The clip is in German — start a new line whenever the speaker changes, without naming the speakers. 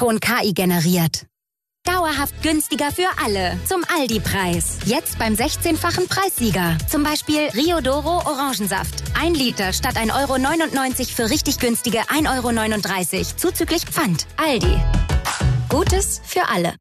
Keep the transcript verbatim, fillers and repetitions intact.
Ton K I generiert. Dauerhaft günstiger für alle. Zum Aldi-Preis. Jetzt beim sechzehnfachen Preissieger. Zum Beispiel Riodoro Orangensaft. Ein Liter statt ein Euro neunundneunzig für richtig günstige ein Euro neununddreißig. Zuzüglich Pfand. Aldi. Gutes für alle.